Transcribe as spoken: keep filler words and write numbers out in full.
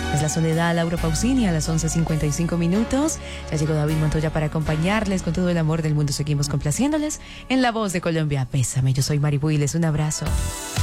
Es la Soledad, Laura Pausini a las once cincuenta y cinco minutos. Ya llegó David Montoya para acompañarles con todo el amor del mundo. Seguimos complaciéndoles en La Voz de Colombia. Bésame, yo soy Mari Builes. Un abrazo.